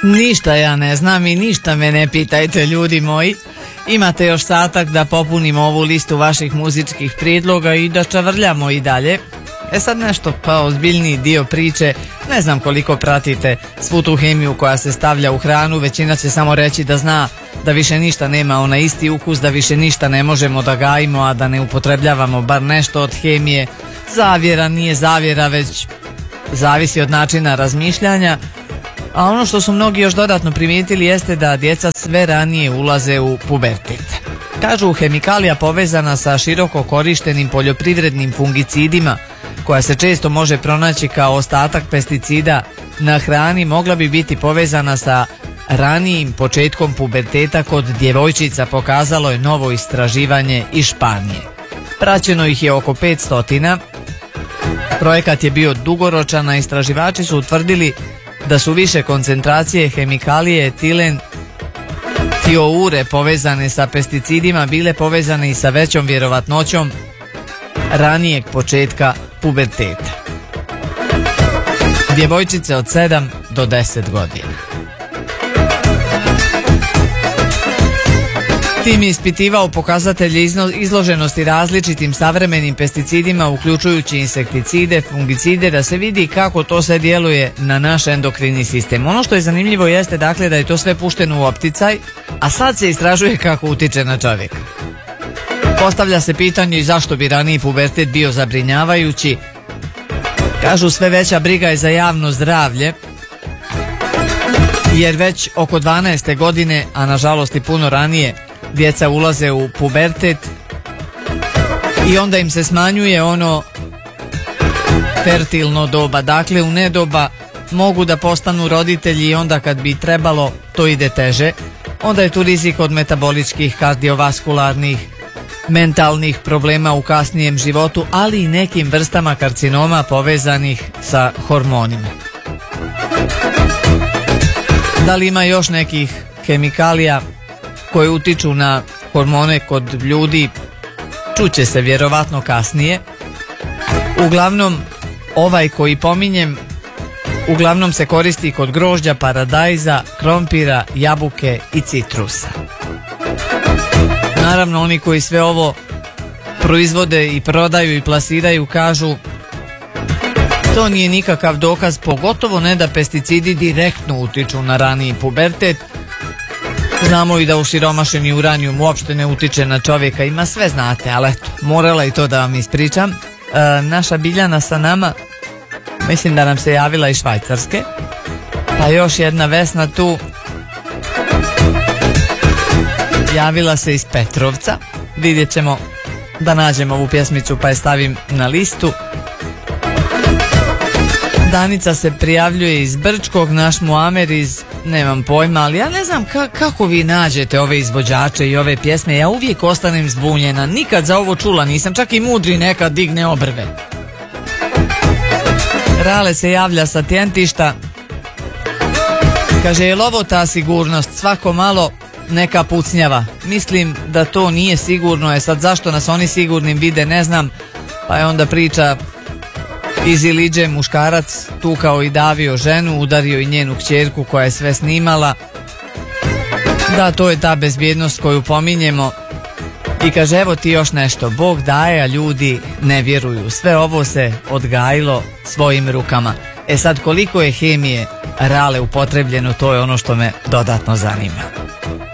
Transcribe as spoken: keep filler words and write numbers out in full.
Ništa ja ne znam i ništa me ne pitajte, ljudi moji. Imate još satak da popunimo ovu listu vaših muzičkih prijedloga i da čavrljamo i dalje. E sad nešto pa ozbiljniji dio priče. Ne znam koliko pratite svu tu hemiju koja se stavlja u hranu. Većina će samo reći da zna da više ništa nema onaj isti ukus, da više ništa ne možemo da gajimo, a da ne upotrebljavamo bar nešto od hemije. Zavjera nije zavjera, već zavisi od načina razmišljanja. A ono što su mnogi još dodatno primijetili jeste da djeca sve ranije ulaze u pubertet. Kažu, hemikalija povezana sa široko korištenim poljoprivrednim fungicidima, koja se često može pronaći kao ostatak pesticida na hrani, mogla bi biti povezana sa ranijim početkom puberteta kod djevojčica, pokazalo je novo istraživanje iz Španije. Praćeno ih je oko petsto. Projekat je bio dugoročan, a istraživači su utvrdili da su više koncentracije hemikalije etilen tioure povezane sa pesticidima bile povezane i sa većom vjerovatnoćom ranijeg početka puberteta. Djevojčice od sedam do deset godina. Tim je ispitivao pokazatelje izloženosti različitim savremenim pesticidima, uključujući insekticide, fungicide, da se vidi kako to sve djeluje na naš endokrini sistem. Ono što je zanimljivo jeste dakle da je to sve pušteno u opticaj, a sad se istražuje kako utiče na čovjeka. Postavlja se pitanje i zašto bi raniji pubertet bio zabrinjavajući. Kažu, sve veća briga je za javno zdravlje, jer već oko dvanaeste godine, a nažalost i puno ranije, djeca ulaze u pubertet i onda im se smanjuje ono fertilno doba. Dakle, u nedoba mogu da postanu roditelji i onda kad bi trebalo to ide teže. Onda je tu rizik od metaboličkih, kardiovaskularnih, mentalnih problema u kasnijem životu, ali i nekim vrstama karcinoma povezanih sa hormonima. Da li ima još nekih hemikalija koje utiču na hormone kod ljudi, čuće se vjerovatno kasnije. Uglavnom, ovaj koji pominjem uglavnom se koristi kod grožđa, paradajza, krompira, jabuke i citrusa. Naravno, oni koji sve ovo proizvode i prodaju i plasiraju kažu to nije nikakav dokaz, pogotovo ne da pesticidi direktno utiču na raniji pubertet. Znamo i da usiromašeni uranijum uopšte ne utiče na čovjeka, ima sve znate, ali eto, morala i to da vam ispričam. E, naša Biljana sa nama, mislim da nam se javila iz Švajcarske, pa još jedna Vesna tu, javila se iz Petrovca. Vidjet ćemo da nađem ovu pjesmicu pa je stavim na listu. Danica se prijavljuje iz Brčkog, naš Muamer iz, nemam pojma, ali ja ne znam ka- kako vi nađete ove izvođače i ove pjesme. Ja uvijek ostanem zbunjena, nikad za ovo čula nisam, čak i Mudri nekad digne obrve. Rale se javlja sa Tjentišta, kaže, je li ovo ta sigurnost, svako malo neka pucnjava? Mislim da to nije sigurno, je sad zašto nas oni sigurnim vide ne znam. Pa je onda priča iz Iliđe, muškarac tukao i davio ženu, udario i njenu kćerku koja je sve snimala. Da, to je ta bezbjednost koju pominjemo. I kaže, evo ti još nešto, Bog daje, a ljudi ne vjeruju. Sve ovo se odgajilo svojim rukama. E sad, koliko je hemije, Rale, upotrebljeno, to je ono što me dodatno zanima.